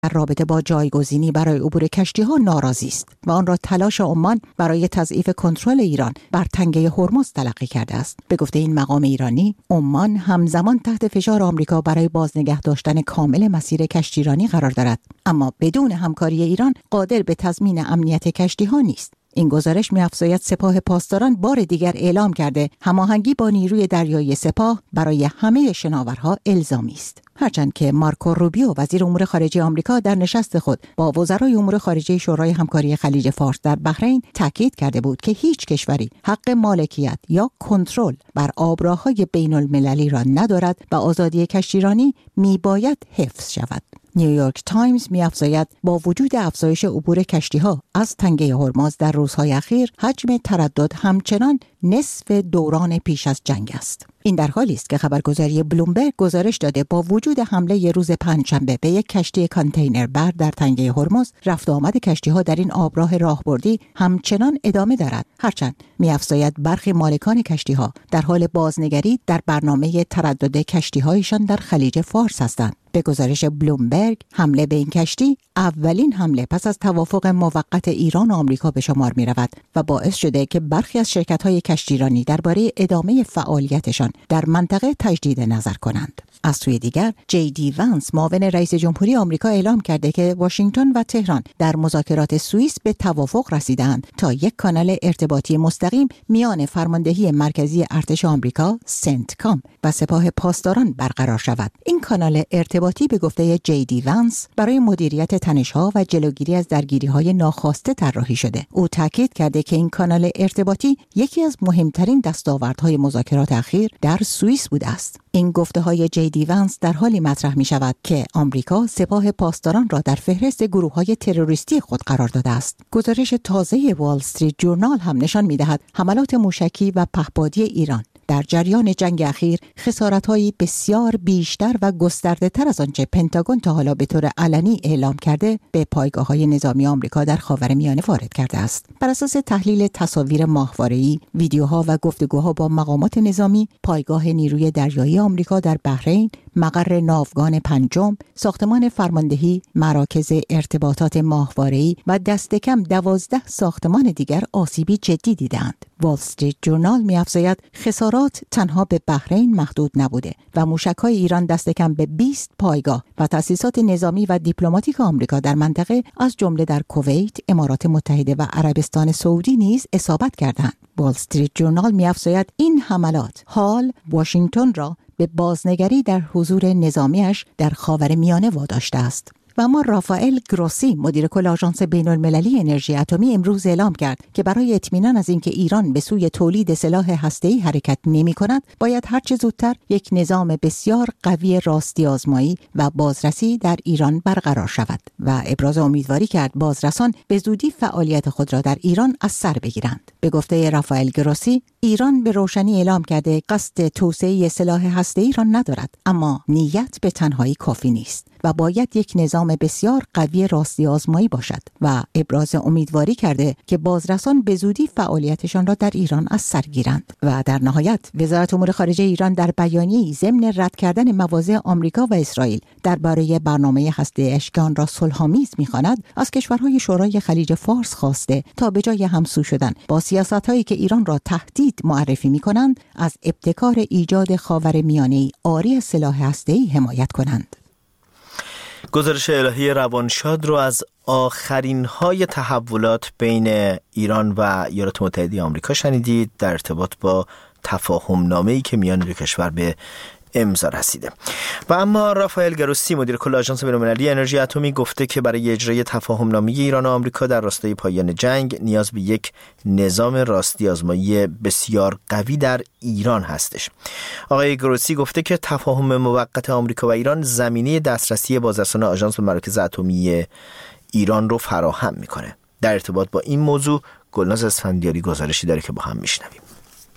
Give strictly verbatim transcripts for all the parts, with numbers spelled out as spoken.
در رابطه با جایگزینی برای عبور کشتی‌ها ناراضی است و آن را تلاش عمان برای تضعیف کنترل ایران بر تنگه هرمز تلقی کرده است. به گفته این مقام ایرانی، عمان همزمان تحت فشار آمریکا برای بازنگه داشتن کامل مسیر کشتیرانی قرار دارد، اما بدون همکاری ایران قادر به تضمین امنیت کشتی‌ها نیست. این گزارش می‌افزاید سپاه پاسداران بار دیگر اعلام کرده هماهنگی با نیروی دریایی سپاه برای همه شناورها الزامی است. هرچند که مارکو روبیو وزیر امور خارجه آمریکا در نشست خود با وزرای امور خارجه شورای همکاری خلیج فارس در بحرین تاکید کرده بود که هیچ کشوری حق مالکیت یا کنترل بر آبراهای بین المللی را ندارد و آزادی کشتیرانی میباید حفظ شود. نیویورک تایمز می‌افزاید با وجود افزایش عبور کشتی‌ها از تنگه هرمز در روزهای اخیر، حجم تردد همچنان نصف دوران پیش از جنگ است. این در حالی است که خبرگزاری بلومبرگ گزارش داده با وجود حمله روز پنجشنبه به یک کشتی کانتینر بر در تنگه هرمز، رفت و آمد کشتی‌ها در این آبراه راهبردی همچنان ادامه دارد. هرچند می‌افزاید برخی مالکان کشتی‌ها در حال بازنگری در برنامه تردد کشتی‌هایشان در خلیج فارس هستند. به گزارش بلومبرگ، حمله به این کشتی اولین حمله پس از توافق موقت ایران و آمریکا به شمار می رود و باعث شده که برخی از شرکت‌های کشتیرانی درباره ادامه فعالیتشان در منطقه تجدید نظر کنند. از سوی دیگر، جی دی وانس معاون رئیس جمهوری آمریکا اعلام کرده که واشنگتن و تهران در مذاکرات سوئیس به توافق رسیدند تا یک کانال ارتباطی مستقیم میان فرماندهی مرکزی ارتش آمریکا سنتکام و سپاه پاسداران برقرار شود. این کانال ارتباطی به گفته جی دی وانس برای مدیریت تنش‌ها و جلوگیری از درگیری‌های ناخواسته طراحی شده. او تاکید کرده که این کانال ارتباطی یکی از مهمترین دستاوردهای مذاکرات اخیر در سوئیس بوده است. این گفته‌های جی دی وانس در حالی مطرح می‌شود که آمریکا سپاه پاسداران را در فهرست گروه‌های تروریستی خود قرار داده است. گزارش تازه وال استریت جورنال هم نشان می‌دهد حملات موشکی و پهپادی ایران در جریان جنگ اخیر خسارت‌های بسیار بیشتر و گسترده‌تر از آنچه پنتاگون تا حالا به طور علنی اعلام کرده به پایگاه‌های نظامی آمریکا در خاورمیانه وارد کرده است. بر اساس تحلیل تصاویر ماهواره‌ای، ویدیوها و گفتگوها با مقامات نظامی، پایگاه نیروی دریایی آمریکا در بحرین، مقر ناوگان پنجم، ساختمان فرماندهی، مراکز ارتباطات ماهواره‌ای و دست کم دوازده ساختمان دیگر آسیبی جدی دیدند. وال استریت جورنال می‌افزاید خسارات تنها به بحرین محدود نبوده و موشک‌های ایران دست کم به بیست پایگاه و تأسیسات نظامی و دیپلماتیک آمریکا در منطقه از جمله در کویت، امارات متحده و عربستان سعودی نیز اصابت کردند. وال استریت جورنال می‌افزاید این حملات حال واشنگتن را به بازنگری در حضور نظامیش در خاورمیانه واداشته است. و اما رافائل گروسی، مدیر کل آژانس بین‌المللی انرژی اتمی، امروز اعلام کرد که برای اطمینان از اینکه ایران به سوی تولید سلاح هسته‌ای حرکت نمی‌کند، باید هر چه زودتر یک نظام بسیار قوی راستی آزمایی و بازرسی در ایران برقرار شود و ابراز امیدواری کرد بازرسان به زودی فعالیت خود را در ایران از سر بگیرند. به گفته رافائل گروسی، ایران به روشنی اعلام کرده قصد توسعه سلاح هسته‌ای را ندارد، اما نیت به تنهایی کافی نیست و باید یک نظام بسیار قوی راستی آزمایی باشد و ابراز امیدواری کرده که بازرسان به زودی فعالیتشان را در ایران از سر گیرند. و در نهایت وزارت امور خارجه ایران در بیانیه‌ای ضمن رد کردن مواضع آمریکا و اسرائیل درباره برنامه هسته اشکان را صلح‌آمیز می‌خواند، از کشورهای شورای خلیج فارس خواسته تا به جای همسو شدن با سیاست‌هایی که ایران را تهدید معرفی می‌کنند، از ابتکار ایجاد خاورمیانه‌ای عاری از سلاح هسته‌ای حمایت کنند. گزارش الهی روانشاد رو از آخرین های تحولات بین ایران و ایالات متحده آمریکا شنیدید در ارتباط با تفاهم نامه‌ای که میان دو کشور به امضا رسیده. و اما رافائل گروسی، مدیر کل آژانس بین‌المللی انرژی اتمی، گفته که برای اجرای تفاهم نامه ایران و آمریکا در راستای پایان جنگ نیاز به یک نظام راستی آزمایی بسیار قوی در ایران هستش. آقای گروسی گفته که تفاهم موقت آمریکا و ایران زمینه دسترسی بازرسان آژانس به مراکز اتمی ایران رو فراهم میکنه. در ارتباط با این موضوع گلناز اسفندیاری گزارشی داره که با هم میشنویم.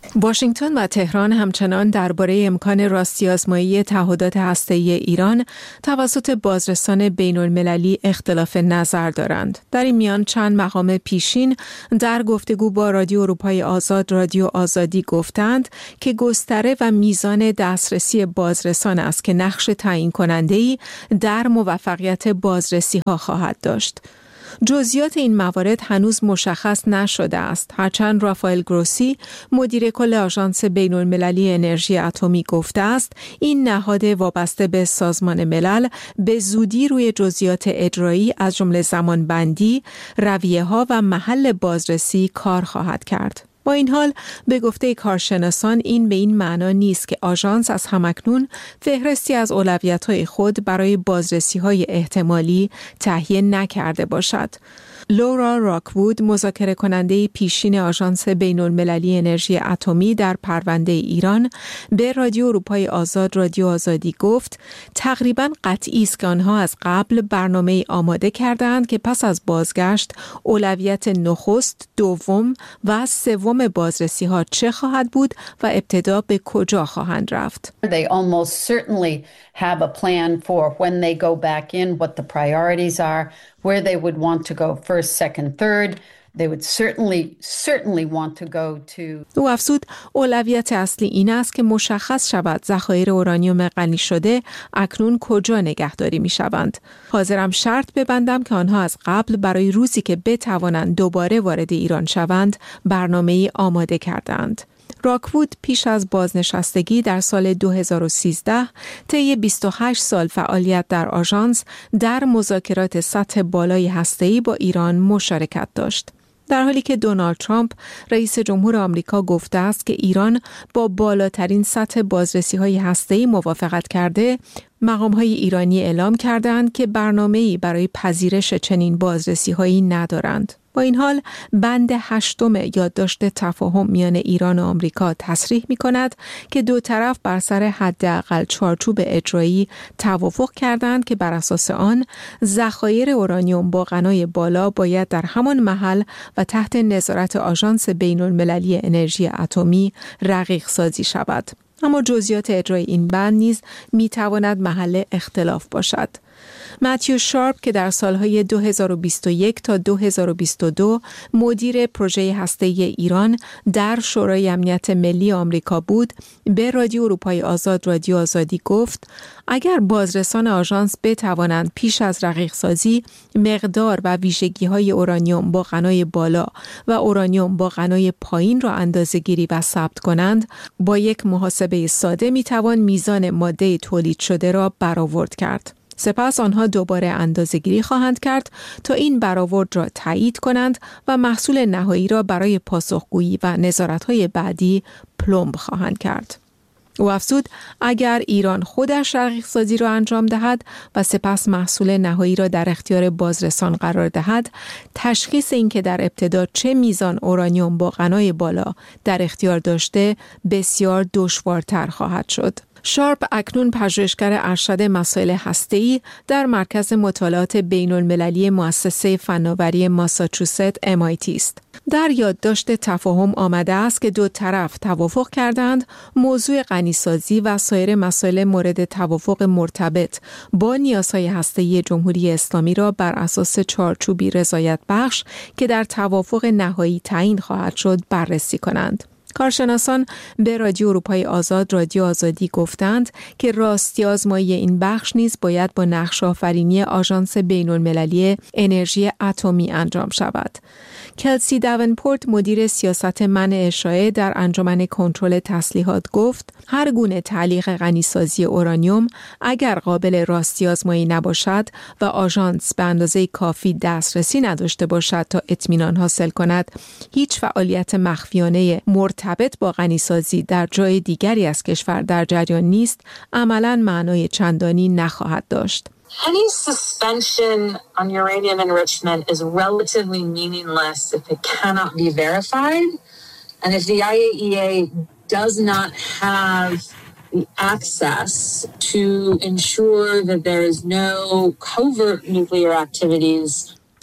واشنگتن و تهران همچنان درباره امکان راستی‌آزمایی تعهدات هسته‌ای ایران توسط بازرسان بین‌المللی اختلاف نظر دارند. در این میان چند مقام پیشین در گفتگو با رادیو اروپای آزاد رادیو آزادی گفتند که گستره و میزان دسترسی بازرسان است که نقش تعیین کننده‌ای در موفقیت بازرسی‌ها خواهد داشت. جزئیات این موارد هنوز مشخص نشده است، هرچند رافائل گروسی مدیر کل آژانس بین‌المللی انرژی اتمی گفته است این نهاد وابسته به سازمان ملل به زودی روی جزئیات اجرایی از جمله زمانبندی، رویه‌ها و محل بازرسی کار خواهد کرد. با این حال به گفته کارشناسان این به این معنا نیست که آژانس از همکنون فهرستی از اولویت‌های خود برای بازرسی‌های احتمالی تهیه نکرده باشد. لورا راکوود مذاکره کننده پیشین آژانس بین‌المللی انرژی اتمی در پرونده ایران به رادیو اروپای آزاد رادیو آزادی گفت تقریباً قطعی است که آنها از قبل برنامه‌ای آماده کردند که پس از بازگشت اولویت نخست، دوم و سوم بازرسی‌ها چه خواهد بود و ابتدا به کجا خواهند رفت. They almost certainly have a plan for when they go back in, what the priorities are, where they would want to go first, second, third. They would certainly, certainly want to go to. او افزود اولویت اصلی این است که مشخص شود ذخایر اورانیوم غنی شده اکنون کجا نگهداری می شوند. حاضرم شرط ببندم که آنها از قبل برای روزی که بتوانند دوباره وارد ایران شوند برنامه‌ای آماده کردند. راکوود پیش از بازنشستگی در سال دو هزار و سیزده طی بیست و هشت سال فعالیت در آژانس در مذاکرات سطح بالای هسته‌ای با ایران مشارکت داشت. در حالی که دونالد ترامپ رئیس جمهور آمریکا گفته است که ایران با بالاترین سطح بازرسی‌های هسته‌ای موافقت کرده، مقام‌های ایرانی اعلام کردند که برنامه‌ای برای پذیرش چنین بازرسی‌هایی ندارند. با این حال بند هشتم یادداشت تفاهم میان ایران و آمریکا تصریح می‌کند که دو طرف بر سر حداقل چارچوب اجرایی توافق کردند که بر اساس آن ذخایر اورانیوم با غنای بالا باید در همان محل و تحت نظارت آژانس بین‌المللی انرژی اتمی رقیق سازی شود. اما جزئیات اجرای این بند نیز می‌تواند محل اختلاف باشد. متیو شارپ که در سالهای دو هزار و بیست و یک تا دو هزار و بیست و دو مدیر پروژه هسته‌ای ایران در شورای امنیت ملی آمریکا بود، به رادیو اروپای آزاد رادیو آزادی گفت اگر بازرسان آژانس بتوانند پیش از رقیق سازی مقدار و ویژگی‌های اورانیوم با غنای بالا و اورانیوم با غنای پایین را اندازه‌گیری و ثبت کنند، با یک محاسبه ساده میتوان میزان ماده تولید شده را برآورد کرد. سپس آنها دوباره اندازه‌گیری خواهند کرد تا این برآورد را تایید کنند و محصول نهایی را برای پاسخگویی و نظارت‌های بعدی پلمب خواهند کرد. او افزود اگر ایران خودش رقیق سازی را انجام دهد و سپس محصول نهایی را در اختیار بازرسان قرار دهد، تشخیص این که در ابتدا چه میزان اورانیوم با غنای بالا در اختیار داشته بسیار دشوارتر خواهد شد. شارپ اکنون پژوهشگر ارشد مسائل هسته‌ای در مرکز مطالعات بین‌المللی مؤسسه فناوری ماساچوست ام آی تی است. در یادداشت تفاهم آمده است که دو طرف توافق کردند موضوع غنیسازی و سایر مسائل مورد توافق مرتبط با نیازهای هسته‌ای جمهوری اسلامی را بر اساس چارچوبی رضایت بخش که در توافق نهایی تعیین خواهد شد بررسی کنند. کارشناسان به رادیو اروپای آزاد رادیو آزادی گفتند که راستی آزمایی این بخش نیز باید با نقش آفرینی آژانس بین‌المللی انرژی اتمی انجام شود. کلسی داونپورت مدیر سیاست منع اشاعه در انجمن کنترل تسلیحات گفت هر گونه تعلیق غنیسازی اورانیوم اگر قابل راستی آزمایی نباشد و آژانس به اندازه کافی دسترسی نداشته باشد تا اطمینان حاصل کند، هیچ فعالیت مخفیانه مرتبط با غنیسازی در جای دیگری از کشور در جریان نیست، عملاً معنای چندانی نخواهد داشت. Any suspension on uranium enrichment is relatively meaningless if it cannot be verified. And if the I A E A does not have the access to ensure that there is no covert nuclear activities.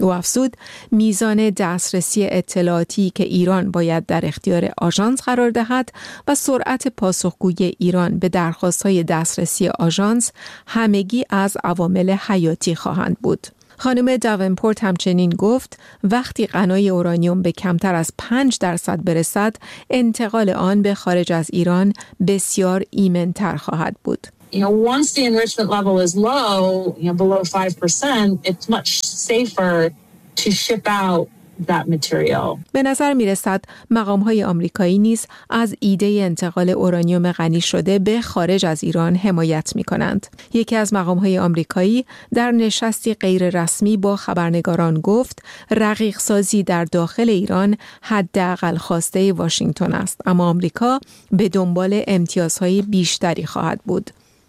او افزود میزان دسترسی اطلاعاتی که ایران باید در اختیار آژانس قرار دهد و سرعت پاسخگویی ایران به درخواست‌های دسترسی آژانس همگی از عوامل حیاتی خواهند بود. خانم داونپورت همچنین گفت وقتی غنای اورانیوم به کمتر از پنج درصد برسد، انتقال آن به خارج از ایران بسیار ایمن‌تر خواهد بود. You know, once the enrichment level is low, you know, below five percent, it's much safer to ship out that material. به نظر می رسد مقام‌های آمریکایی نیز از ایده انتقال اورانیوم غنی شده به خارج از ایران حمایت می کنند. یکی از مقام‌های آمریکایی در نشستی غیر رسمی با خبرنگاران گفت رقیق سازی در داخل ایران حداقل خواسته واشنگتن است، اما آمریکا به دنبال امتیازهای بیشتری خواهد بود.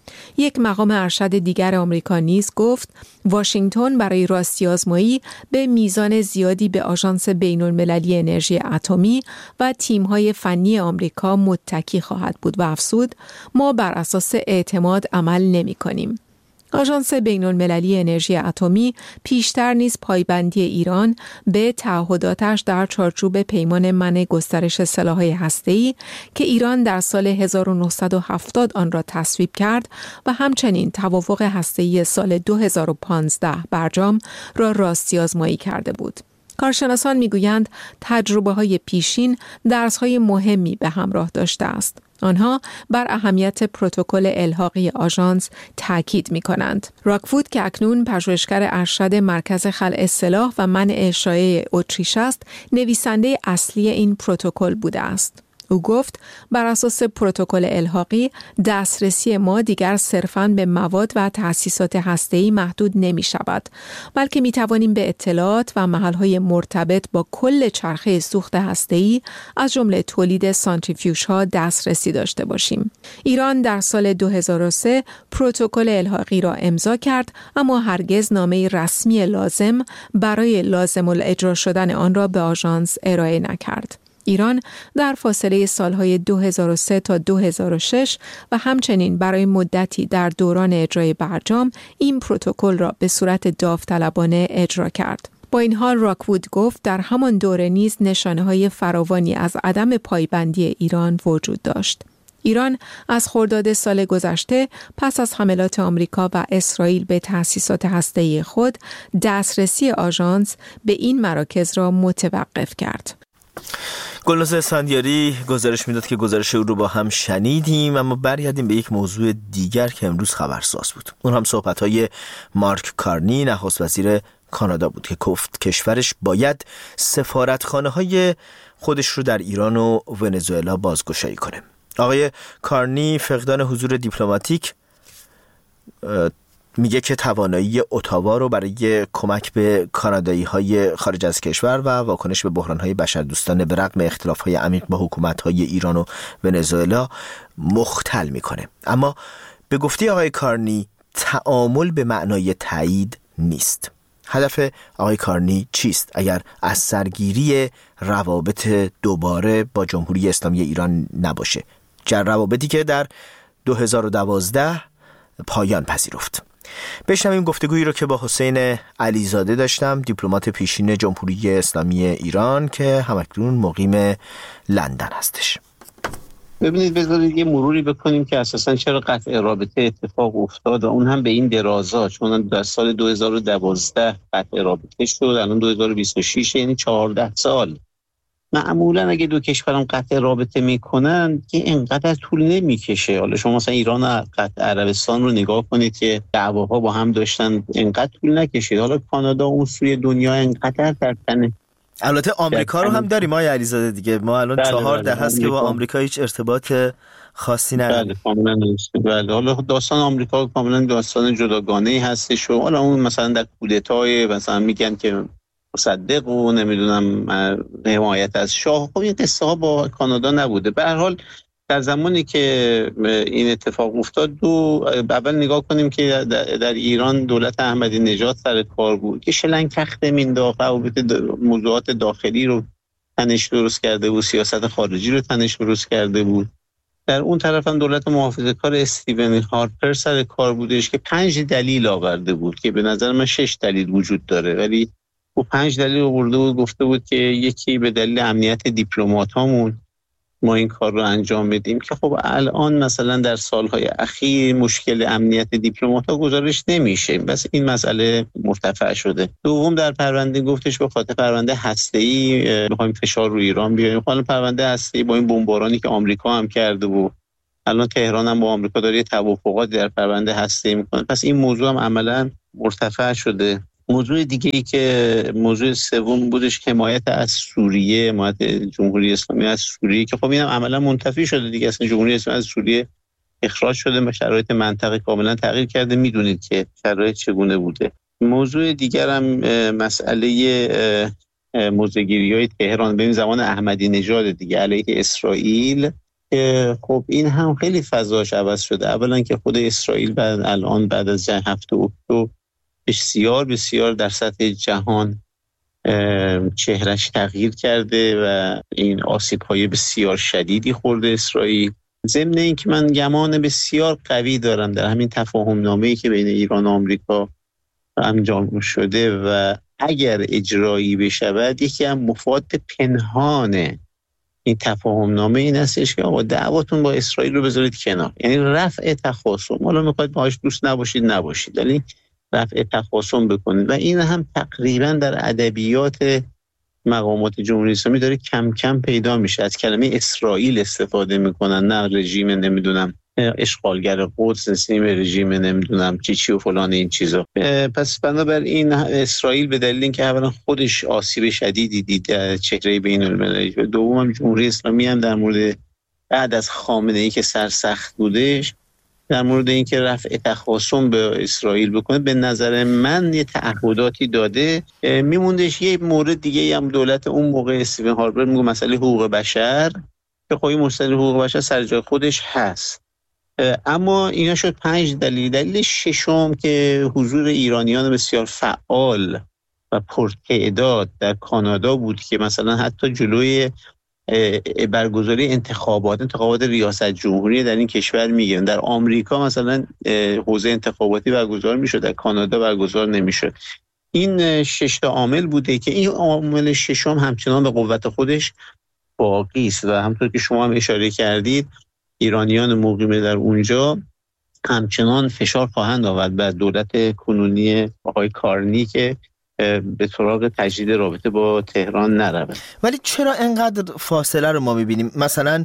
یک مقام ارشد دیگر آمریکا نیز گفت واشنگتن برای راستی‌آزمایی به میزان زیادی به آژانس بین‌المللی انرژی اتمی و تیم‌های فنی آمریکا متکی خواهد بود و افزود ما بر اساس اعتماد عمل نمی‌کنیم. آژانس بین‌المللی انرژی اتمی پیشتر نیز پایبندی ایران به تعهداتش در چارچوب پیمان منع گسترش سلاح‌های هسته‌ای که ایران در سال هزار و نهصد و هفتاد آن را تصویب کرد و همچنین توافق هسته‌ای سال دو هزار و پانزده برجام را راستی‌آزمایی کرده بود. کارشناسان می‌گویند تجربه‌های پیشین درس‌های مهمی به همراه داشته است. آنها بر اهمیت پروتکل الحاقی آژانس تاکید می‌کنند. راکوود که اکنون پژوهشگر ارشد مرکز خلع سلاح و منع اشاعه اتریش است، نویسنده اصلی این پروتکل بوده است. او گفت بر اساس پروتکل الحاقی دسترسی ما دیگر صرفاً به مواد و تأسیسات هسته‌ای محدود نمی شود، بلکه می توانیم به اطلاعات و محل‌های مرتبط با کل چرخه سوخت هسته‌ای از جمله تولید سانتریفیوژها دسترسی داشته باشیم. ایران در سال دو هزار و سه پروتکل الحاقی را امضا کرد، اما هرگز نامه رسمی لازم برای لازم الاجرا شدن آن را به آژانس ارائه نکرد. ایران در فاصله سالهای دو هزار و سه تا دو هزار و شش و همچنین برای مدتی در دوران اجرای برجام این پروتکل را به صورت داوطلبانه اجرا کرد. با این حال راکوود گفت در همان دوره نیز نشانه‌های فراوانی از عدم پایبندی ایران وجود داشت. ایران از خرداد سال گذشته پس از حملات آمریکا و اسرائیل به تأسیسات هسته‌ای خود دسترسی آژانس به این مراکز را متوقف کرد. گلناز اسفندیاری گزارش میداد که گزارش او رو با هم شنیدیم، اما برگردیم به یک موضوع دیگر که امروز خبرساز بود. اون هم صحبت‌های مارک کارنی نخست وزیر کانادا بود که گفت کشورش باید سفارتخانه‌های خودش رو در ایران و ونزوئلا بازگشایی کنه. آقای کارنی فقدان حضور دیپلماتیک میگه که توانایی اتاوا رو برای کمک به کانادایی‌های خارج از کشور و واکنش به بحران‌های بشردوستانه به رغم اختلاف‌های عمیق با حکومت‌های ایران و ونزوئلا مختل میکنه. اما به گفته آقای کارنی تعامل به معنای تایید نیست. هدف آقای کارنی چیست اگر از سرگیری روابط دوباره با جمهوری اسلامی ایران نباشه؟ جر روابطی که در دو هزار و دوازده پایان پذیرفت. بشنویم گفتگویی رو که با حسین علیزاده داشتم، دیپلمات پیشین جمهوری اسلامی ایران که همکنون مقیم لندن هستش. ببینید بذارید یه مروری بکنیم که اساساً چرا قطع رابطه اتفاق افتاد و اون هم به این درازا، چون در سال دو هزار و دوازده قطع رابطه شد، الان دو هزار و بیست و شش یعنی چهارده سال. معمولا اگه دو کشورم قطع رابطه میکنن که اینقدر طول نمیکشه. حالا شما مثلا ایران و قطع عربستان رو نگاه کنید که دعواها با هم داشتن، اینقدر طول نکشید. حالا کانادا اون سوی دنیا اینقدر در تنه. البته آمریکا رو هم داریم آقای علیزاده دیگه، ما الان بله چهار بله ده هست که با آمریکا هیچ ارتباط خاصی نداریم. بله کاملا درسته. بله حالا داستان آمریکا کاملا داستان جداگانه‌ای هستش و حالا اون مثلا در کودتای مثلا میگن که مصدق و نمیدونم حمایت از شاه، خب این قصه ها با کانادا نبوده. به هر حال در زمانی که این اتفاق افتاد، دو اول نگاه کنیم که در ایران دولت احمدی نژاد سر کار بود که شلنگ تخته مینداخت، روابط موضوعات داخلی رو تنش درست کرده بود، سیاست خارجی رو تنش درست کرده بود. در اون طرف هم دولت محافظه‌کار استیون هارپر سر کار بودش که پنج دلیل آورده بود که به نظر من شش دلیل وجود داره، ولی و پنج دلیل آورده بود، گفته بود که یکی به دلیل امنیت دیپلمات‌هامون ما این کار رو انجام بدیم، که خب الان مثلا در سالهای اخیر مشکل امنیت دیپلمات‌ها گزارش نمیشه، بس این مسئله مرتفع شده. دوم در پرونده گفتش به خاطر پرونده هسته‌ای می‌خوایم فشار رو ایران بیاریم. حالا پرونده هسته‌ای با این بمبارانی که آمریکا هم کرده بود، الان تهران هم با آمریکا داره توافقات در پرونده هسته‌ای می‌کنه، پس این موضوع هم عملاً مرتفع شده. موضوع دیگه‌ای که موضوع سوم بودش حمایت از سوریه، حمایت جمهوری اسلامی از سوریه، که خب اینم عملا منتفی شده دیگه. اصلا جمهوری اسلامی از سوریه اخراج شده و شرایط منطقه کاملا تغییر کرده، میدونید که شرایط چگونه بوده. موضوع دیگر هم مسئله موضع‌گیری‌های تهران به این زمان احمدی نژاد دیگه علیه اسرائیل، خب این هم خیلی فضاش عوض شده. اولا که خود اسرائیل بعد الان بعد از جنگ هفت اکتبر بسیار بسیار در سطح جهان چهرش تغییر کرده و این آسیب‌های بسیار شدیدی خورده اسرائیل. ضمن این که من گمان بسیار قوی دارم در همین تفاهم نامه‌ای که بین ایران و آمریکا انجام شده و اگر اجرایی بشود، یکی از مفاد پنهان این تفاهم نامه این هستش که آقا دعواتون با اسرائیل رو بذارید کنار، یعنی رفع تخاصم. حالا میخواید باهاش دوست نباشید نباشید، ولی رفع تخاصم بکنید. و این هم تقریبا در ادبیات مقامات جمهوری اسلامی داره کم کم پیدا میشه. از کلمه اسرائیل استفاده میکنن، نه رژیم نمیدونم اشغالگر قدس، نسیم رژیم نمیدونم چی چی و فلان این چیزا. پس بنابراین اسرائیل به دلیل اینکه اولا خودش آسیب شدیدی دید چهره بین المللی و دوم جمهوری اسلامی هم در مورد بعد از خامنه‌ای که سرسخت بودش در مورد اینکه رفع تخاصم به اسرائیل بکنه، به نظر من یه تعهداتی داده. میموندش یه مورد دیگه هم دولت اون موقع استیون هارپر میگه مسئله حقوق بشر، که خب این مسئله حقوق بشر سر جای خودش هست. اما اینا شد پنج دلیل. دلیل ششم که حضور ایرانیان بسیار فعال و پرتعداد در کانادا بود که مثلا حتی جلوی برگزاری انتخابات انتخابات ریاست جمهوری در این کشور میگیرن. در آمریکا مثلا حوزه انتخاباتی برگزار میشد، در کانادا برگزار نمیشد. این شش تا عامل بوده که این عامل ششم همچنان به قوت خودش باقی است و همونطور که شما هم اشاره کردید ایرانیان مقیم در اونجا همچنان فشار خواهند آورد بر دولت کنونی آقای کارنی که به سراغ تجدید رابطه با تهران نرود. ولی چرا اینقدر فاصله رو ما میبینیم؟ مثلا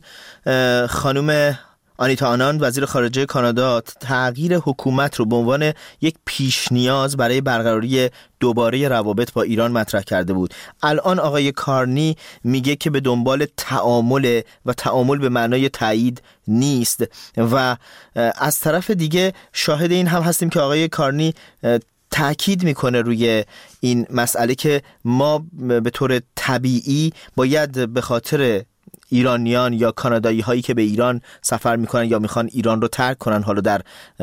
خانم آنیتا آنان وزیر خارجه کانادا تغییر حکومت رو به عنوان یک پیش نیاز برای برقراری دوباره روابط با ایران مطرح کرده بود. الان آقای کارنی میگه که به دنبال تعامل و تعامل به معنای تایید نیست و از طرف دیگه شاهد این هم هستیم که آقای کارنی تأکید میکنه روی این مسئله که ما به طور طبیعی باید به خاطر ایرانیان یا کانادایی هایی که به ایران سفر میکنن یا میخوان ایران رو ترک کنن، حالا در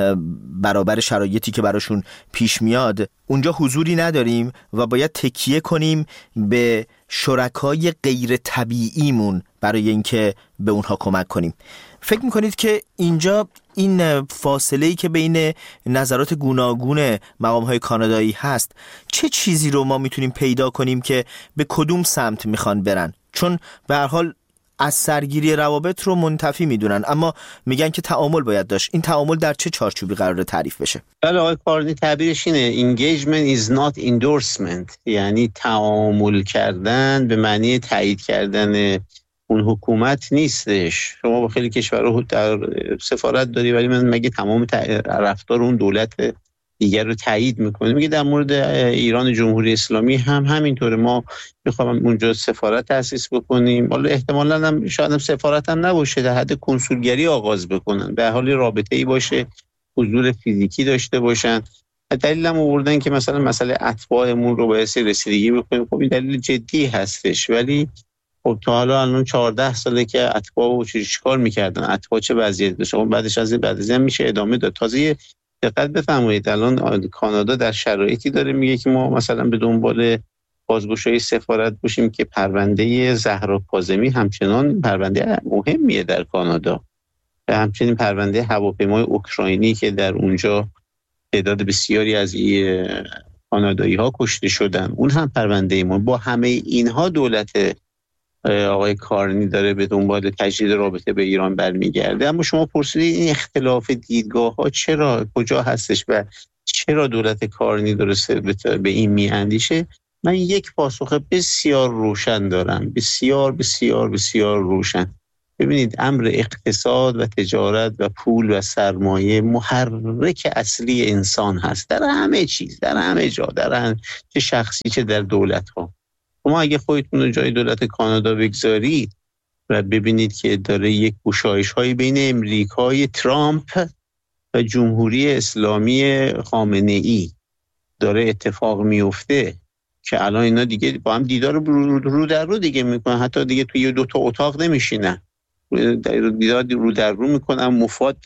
برابر شرایطی که براشون پیش میاد، اونجا حضوری نداریم و باید تکیه کنیم به شرکای غیر طبیعیمون برای اینکه به اونها کمک کنیم. فکر میکنید که اینجا این فاصله‌ای که بین نظرات گوناگون مقام‌های کانادایی هست، چه چیزی رو ما میتونیم پیدا کنیم که به کدوم سمت میخوان برن؟ چون به هر حال از سرگیری روابط رو منتفی میدونن، اما میگن که تعامل باید داشت. این تعامل در چه چارچوبی قراره تعریف بشه؟ بله آقای کارنی تعبیرش اینه engagement is not endorsement، یعنی تعامل کردن به معنی تایید کردن اون حکومت نیستش. شما با خیلی کشورها در سفارت داری ولی من مگه تمام رفتار اون دولت دیگر رو تایید میکنه؟ میگه در مورد ایران جمهوری اسلامی هم همینطوره. ما میخوام اونجا سفارت تأسیس بکنیم، حالا احتمالاً هم شاید هم سفارت هم نباشه، در حد کنسولگری آغاز بکنن، به حال رابطه‌ای باشه، حضور فیزیکی داشته باشن. دلیل هم آوردن که مثلا مسئله اتباعمون رو باید رسیدگی بکنیم. خب این دلیل جدی هستش، ولی خب تا حالا الان چهارده ساله که اتباع و چه چیکار میکردن، اتباع چه وضعیتی داشت. خب بعدش از این بعد از این میشه ادامه داد. تازه دقت بفرمایید الان کانادا در شرایطی داره میگه که ما مثلا به دنبال بازگشایی سفارت باشیم که پرونده زهرا کاظمی همچنان پرونده مهمیه در کانادا، و همچنین پرونده هواپیمای اوکراینی که در اونجا تعداد بسیاری از کانادایی ها کشته شدن، اون هم پرونده ایمون. با همه اینها دولت آقای کارنی داره به دنبال تجدید رابطه به ایران برمیگرده. اما شما پرسیدید این اختلاف دیدگاه ها چرا کجا هستش و چرا دولت کارنی درسته به این میاندیشه؟ من یک پاسخ بسیار روشن دارم، بسیار بسیار بسیار روشن. ببینید، امر اقتصاد و تجارت و پول و سرمایه محرک اصلی انسان هست در همه چیز، در همه جا، در هم چه شخصی چه در دولت ها. شما اگه خودتون رو جای دولت کانادا بگذارید و ببینید که داره یک گشایش هایی بین امریکای ترامپ و جمهوری اسلامی خامنه ای داره اتفاق میفته که الان اینا دیگه با هم دیدار رو, رو در رو دیگه میکنن، حتی دیگه توی دو تا اتاق نمیشینن، دیدار رو در رو میکنن. مفاد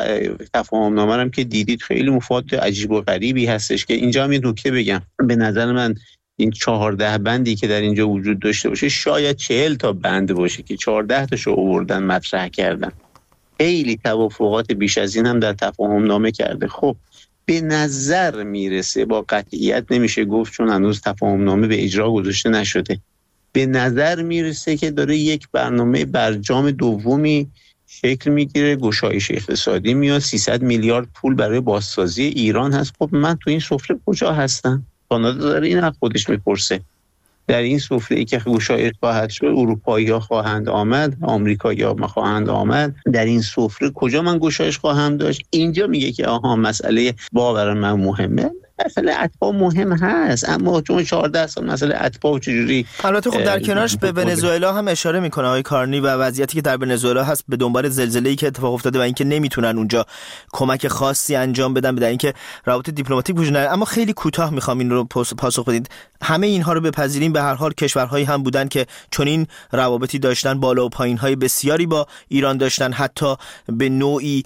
تفاهم نامه هم که دیدید خیلی مفاد عجیب و غریبی هستش که اینجا هم این نکته بگم. به نظر من این چهارده بندی که در اینجا وجود داشته باشه شاید چهل تا بند باشه که چهارده تاشو آوردن مطرح کردن. خیلی توافقات بیش از این هم در تفاهم نامه کرده. خب به نظر میرسه، با قطعیت نمیشه گفت چون هنوز تفاهم نامه به اجرا گذاشته نشده، به نظر میرسه که داره یک برنامه برجام دومی شکل میگیره، گشایش اقتصادی میاد، سیصد میلیارد پول برای بازسازی ایران هست. خب من تو این سفره کجا هستم؟ کانادا داره این حق خودش میپرسه. در این سفره ای که گشایش خواهد شد، اروپایی‌ها خواهند آمد، آمریکایی‌ها خواهند آمد، در این سفره کجا من گشایش خواهم داشت؟ اینجا میگه که آها مسئله باور من مهمه. مسئله اتباع مهم هست، اما چون چهارده سال مسئله اتباع چجوری. البته خب در کنارش به ونزوئلا هم اشاره میکنه آقای کارنی و وضعیتی که در ونزوئلا هست به دنبال زلزله‌ای که اتفاق افتاده و اینکه نمیتونن اونجا کمک خاصی انجام بدن، بدن اینکه روابط دیپلماتیک وجود نداره. اما خیلی کوتاه میخوام این رو پاسخ بدید. همه اینها رو بپذیریم، به هر حال کشورهایی هم بودن که چنین روابطی داشتن، بالا و پایین‌های بسیاری با ایران داشتن، حتی به نوعی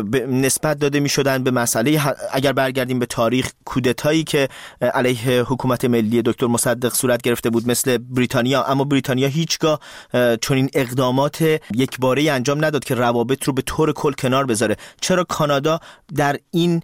نسبت داده میشدن به مسئله، اگر برگردیم به تاریخ، کودتایی که علیه حکومت ملی دکتر مصدق صورت گرفته بود مثل بریتانیا. اما بریتانیا هیچگاه چنین اقدامات یکباره‌ای انجام نداد که روابط رو به طور کل کنار بذاره. چرا کانادا در این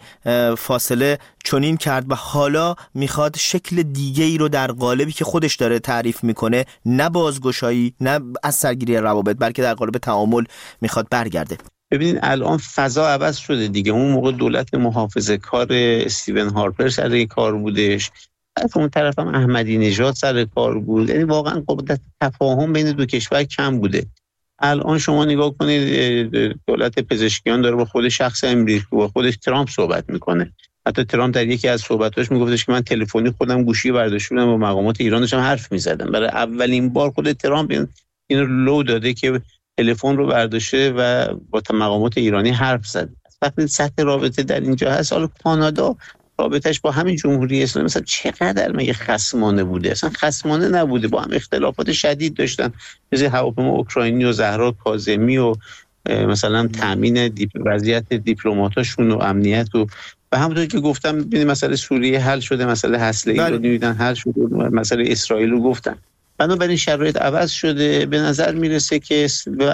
فاصله چنین کرد و حالا میخواد شکل دیگه‌ای رو در قالبی که خودش داره تعریف میکنه، نه بازگشایی، نه از سرگیری روابط، بلکه در قالب تعامل میخواد برگرده؟ ببینید الان فضا عوض شده دیگه. اون موقع دولت محافظه کار استیون هارپر سر کار بودش، از اون طرف هم احمدی نژاد سر کار بود. یعنی واقعا قدرت تفاهم بین دو کشور کم بوده. الان شما نگاه کنید، دولت پزشکیان داره با خود شخص امریکا و خودش ترامپ صحبت میکنه. حتی ترامپ در یکی از صحبتاش میگفتش که من تلفنی خودم گوشی برداشته بودم با مقامات ایران داشتم حرف میزدم. برای اولین بار خود ترامپ این رو لو داده که تلفن رو برداشته و با مقامات ایرانی حرف زد. وقتی سطح رابطه در اینجا هست، حالا کانادا رابطش با همین جمهوری اسلامی مثلا چقدر مگه خصمانه بوده؟ اصلا خصمانه نبوده، با هم اختلافات شدید داشتن، مثل هواپیما اوکراینی و زهرا کاظمی و مثلا تامین دیپ وضعیت دیپلماتاشون و امنیت و و همونطور که گفتم ببینید مسئله سوریه حل شده، مسئله هسته‌ای رو می‌بینن حل شده، مسئله اسرائیل رو گفتن. بنابراین شرایط عوض شده. به نظر میرسه که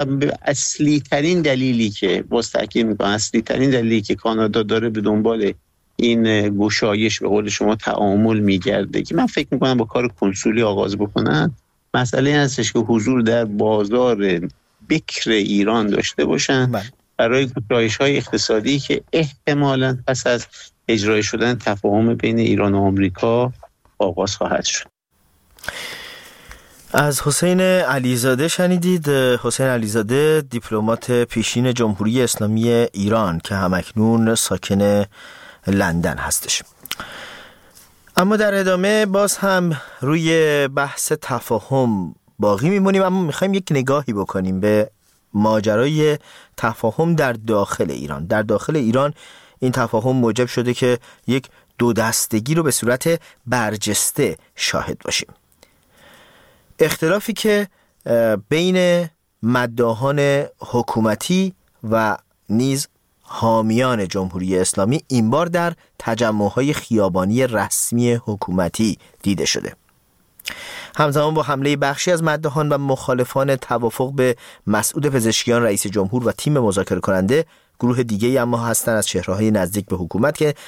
اصلی ترین دلیلی که باز تاکید میکنم اصلی ترین دلیلی که کانادا داره به دنبال این گشایش به قول شما تعامل میگرده که من فکر میکنم با کار کنسولی آغاز بکنن، مسئله این هستش که حضور در بازار بکر ایران داشته باشن برای گشایش‌های اقتصادی که احتمالاً پس از اجرای شدن تفاهم بین ایران و آمریکا آغاز خواهد شد. از حسین علیزاده شنیدید. حسین علیزاده دیپلمات پیشین جمهوری اسلامی ایران که همکنون ساکن لندن هستش. اما در ادامه باز هم روی بحث تفاهم باقی میمونیم، اما میخوایم یک نگاهی بکنیم به ماجرای تفاهم در داخل ایران. در داخل ایران این تفاهم موجب شده که یک دو دستگی رو به صورت برجسته شاهد باشیم. اختلافی که بین مداحان حکومتی و نیز حامیان جمهوری اسلامی این بار در تجمع‌های خیابانی رسمی حکومتی دیده شده. همزمان با حمله بخشی از مداحان و مخالفان توافق به مسعود پزشکیان رئیس جمهور و تیم مذاکره کننده، گروه دیگه‌ای اما هستند از چهره‌های نزدیک به حکومت که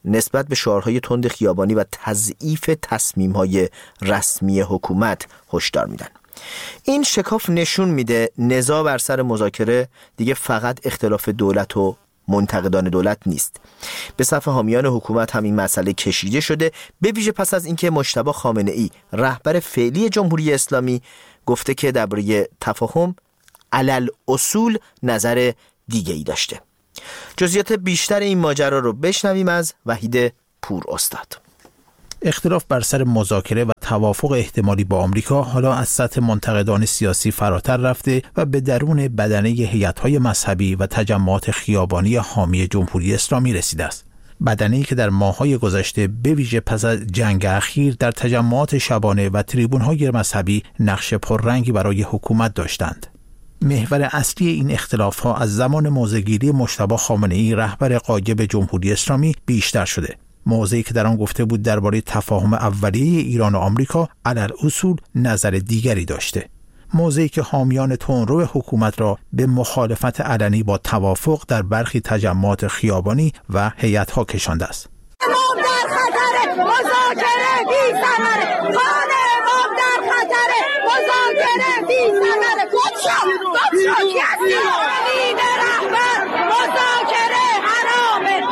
نسبت به شعارهای تند خیابانی و تضعیف تصمیم‌های رسمی حکومت هشدار میدن. این شکاف نشون میده نزاع بر سر مذاکره دیگه فقط اختلاف دولت و منتقدان دولت نیست. به صف حامیان حکومت هم این مسئله کشیده شده، به ویژه پس از اینکه مجتبی خامنه‌ای رهبر فعلی جمهوری اسلامی گفته که درباره تفاهم علل اصول نظر دیگه‌ای داشته. جزئیات بیشتر این ماجرا رو بشنویم از وحید پور استاد. اختلاف بر سر مذاکره و توافق احتمالی با آمریکا حالا از سطح منتقدان سیاسی فراتر رفته و به درون بدنه هیئت‌های مذهبی و تجمعات خیابانی حامی جمهوری اسلامی رسیده است. بدنه‌ای که در ماه‌های گذشته به ویژه پس از جنگ اخیر در تجمعات شبانه و تریبون‌های مذهبی نقش پررنگی برای حکومت داشتند. محور اصلی این اختلاف‌ها از زمان موضع‌گیری مجتبی خامنه‌ای رهبر غایب جمهوری اسلامی بیشتر شده. موضعی که در آن گفته بود درباره تفاهم اولیه ایران و آمریکا علل اصول نظر دیگری داشته. موضعی که حامیان تندرو حکومت را به مخالفت علنی با توافق در برخی تجمعات خیابانی و هیئت‌ها کشانده است. امام در خطر، مذاکره بی ثمره. خان امام در خطر، مذاکره بی ثمره. گفتم گفتم یعنی امین رهبر مذاکره حرامه.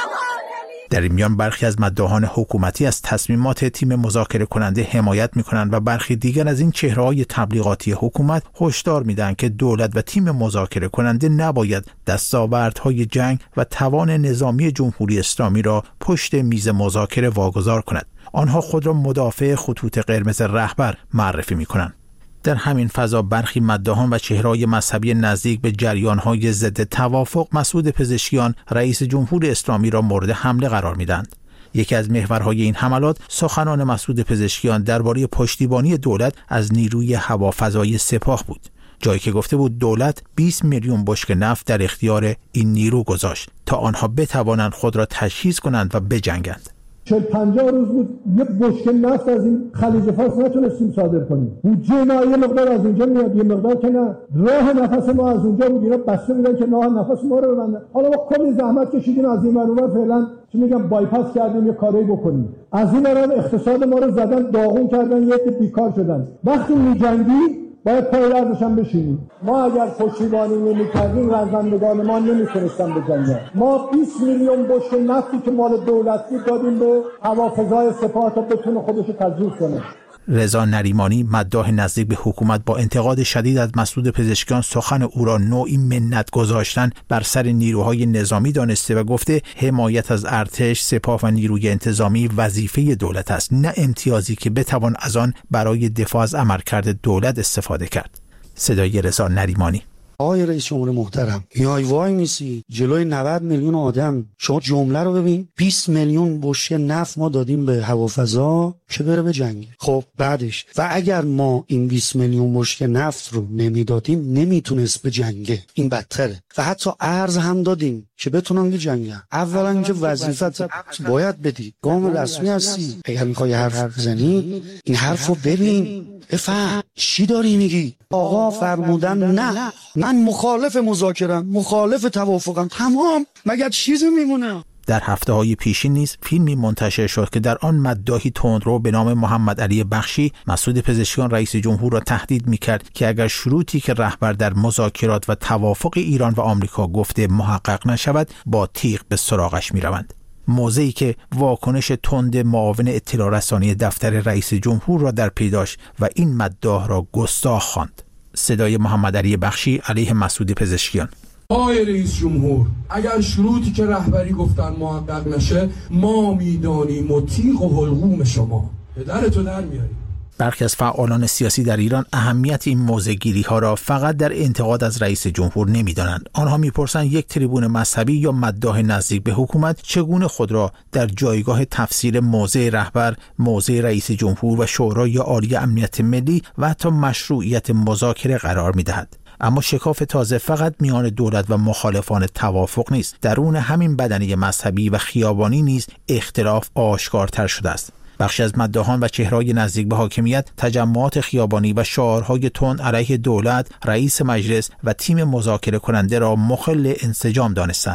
در این میان برخی از مداحان حکومتی از تصمیمات تیم مذاکره کننده حمایت می‌کنند و برخی دیگر از این چهره‌های تبلیغاتی حکومت هشدار می‌دهند که دولت و تیم مذاکره کننده نباید دستاوردهای جنگ و توان نظامی جمهوری اسلامی را پشت میز مذاکره واگذار کند. آنها خود را مدافع خطوط قرمز رهبر معرفی می‌کنند. در همین فضا برخی مداحان و چهره‌های مذهبی نزدیک به جریان‌های ضد توافق مسعود پزشکیان رئیس جمهور اسلامی را مورد حمله قرار می‌دهند. یکی از محورهای این حملات سخنان مسعود پزشکیان درباره پشتیبانی دولت از نیروی هوافضایی سپاه بود، جایی که گفته بود دولت بیست میلیون بشکه نفت در اختیار این نیرو گذاشت تا آنها بتوانند خود را تجهیز کنند و بجنگند. چهل پنجاه روز بود یه بشکه نفت از این خلیج فارس نتونستیم صادر کنیم. بودجه ما یه مقدار از اینجا میاد، یه مقدار که نه. راه نفس ما از اونجا بود، اینا بسته بودن که راه نفس ما رو ببندن. حالا ما کلی زحمت کشیدیم از این ور فعلا چی میگم بایپاس کردیم، یه کاری بکنیم. از این ور اقتصاد ما رو زدن داغون کردن، یه عده بیکار شدن. وقتی میجنگی باید پای لرزش هم بشینیم. ما اگر پشتیبانی نمی‌کردیم رزمندگان ما نمی‌تونستن بجنگن. ما بیست میلیون بشکه نفتی که مال دولت بود دادیم به هوافضای سپاه تا بتونه خودش رو تجهیز کنه. رضا نریمانی مداح نزدیک به حکومت با انتقاد شدید از مسعود پزشکیان سخن او را نوعی منت گذاشتن بر سر نیروهای نظامی دانسته و گفته حمایت از ارتش، سپاه و نیروی انتظامی وظیفه دولت است، نه امتیازی که بتوان از آن برای دفاع از عملکرد دولت استفاده کرد. صدای رضا نریمانی. آقای رئیس جمهور محترم، میای وای میسی جلوی نود میلیون آدم، شما جمله رو ببین، بیست میلیون بشکه نفت ما دادیم به هوافضا که بره به جنگ. خب بعدش و اگر ما این بیست میلیون بشکه نفت رو نمیدادیم نمیتونست به جنگه، این بدتره. و حتی ارز هم دادیم که بتونن به جنگن. اولا که وظیفت باید بدی، گام رسمی هستی، اگر میخوای حرف بزنی این حرفو ببین، بفهم چی داری میگی. آقا فرمودن نه، من مخالف مذاکرم، مخالف توافقم، تمام، مگر چیزی میمونه؟ در هفته‌های پیشین نیز فیلمی منتشر شد که در آن مداحی تندرو به نام محمد علی بخشی مسعود پزشکیان رئیس جمهور را تهدید می‌کرد که اگر شروطی که رهبر در مذاکرات و توافق ایران و آمریکا گفته محقق نشود با تیغ به سراغش می‌روند. موضعی که واکنش تند معاون اطلاع رسانی دفتر رئیس جمهور را در پی داشت و این مداح را گستاخ خواند. صدای محمد علی بخشی علیه مسعود پزشکیان. آقای رئیس جمهور، اگر شروطی که رهبری گفتن محقق نشه ما میدانیم و تیغ و حلقوم شما پدرتو در میاریم. برخی از فعالان سیاسی در ایران اهمیت این موضع‌گیری ها را فقط در انتقاد از رئیس جمهور نمی‌دانند. آنها می‌پرسند یک تریبون مذهبی یا مداح نزدیک به حکومت چگونه خود را در جایگاه تفسیر موضع رهبر، موضع رئیس جمهور و شورای عالی امنیت ملی و حتی مشروعیت مذاکره قرار می‌دهد. اما شکاف تازه فقط میان دولت و مخالفان توافق نیست. درون همین بدنه مذهبی و خیابانی نیز اختلاف آشکارتر شده است. بخشی از مداحان و چهره‌های نزدیک به حاکمیت تجمعات خیابانی و شعارهای تند علیه دولت، رئیس مجلس و تیم مذاکره کننده را مخل انسجام دانستند.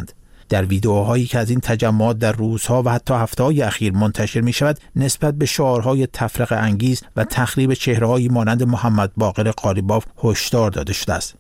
در ویدئوهایی که از این تجمعات در روزها و حتی هفته‌های اخیر منتشر می شود نسبت به شعارهای تفرقه انگیز و تخریب چهره‌هایی مانند محمد باقر قالیباف هشدار داده شده است.